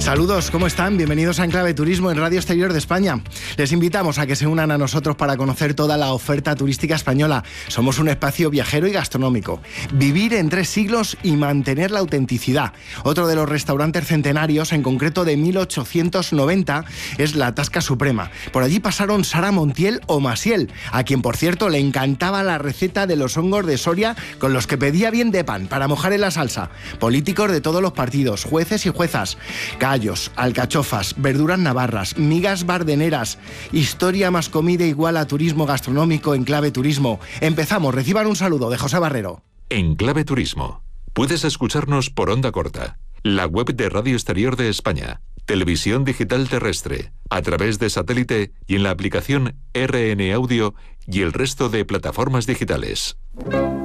Saludos, ¿cómo están? Bienvenidos a Enclave Turismo en Radio Exterior de España. Les invitamos a que se unan a nosotros para conocer toda la oferta turística española. Somos un espacio viajero y gastronómico. Vivir en 3 siglos y mantener la autenticidad. Otro de los restaurantes centenarios, en concreto de 1890, es la Tasca Suprema. Por allí pasaron Sara Montiel o Masiel, a quien, por cierto, le encantaba la receta de los hongos de Soria con los que pedía bien de pan para mojar en la salsa. Políticos de todos los partidos, jueces y juezas, callos, alcachofas, verduras navarras, migas bardeneras. Historia más comida igual a turismo gastronómico en Clave Turismo. Empezamos, reciban un saludo de José Barrero. En Clave Turismo. Puedes escucharnos por onda corta, la web de Radio Exterior de España, televisión digital terrestre, a través de satélite y en la aplicación RN Audio y el resto de plataformas digitales.